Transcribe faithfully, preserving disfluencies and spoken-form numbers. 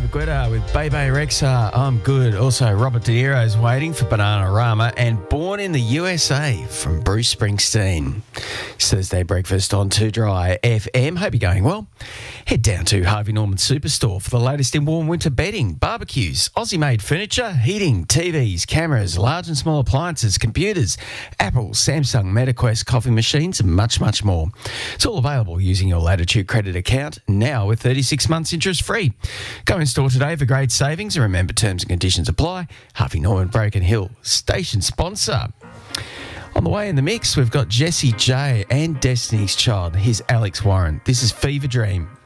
Guetta with Bebe Rexha. I'm good. Also, Robert De Niro is waiting for Bananarama and Born in the U S A from Bruce Springsteen. It's Thursday breakfast on two Dry F M. Hope you're going well. Head down to Harvey Norman Superstore for the latest in warm winter bedding, barbecues, Aussie-made furniture, heating, T Vs, cameras, large and small appliances, computers, Apple, Samsung, MetaQuest, coffee machines, and much, much more. It's all available using your Latitude credit account, now with thirty-six months interest free. Go in store today for great savings and remember terms and conditions apply. Harvey Norman Broken Hill, station sponsor. On the way in the mix, we've got Jessie J and Destiny's Child. Here's Alex Warren. This is Fever Dream.